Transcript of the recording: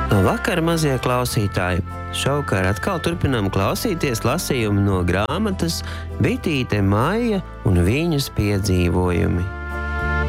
Vakar, mazie klausītāji! Šovakar atkal turpinām klausīties lasījumu no grāmatas Bitīte Maija un viņas piedzīvojumi.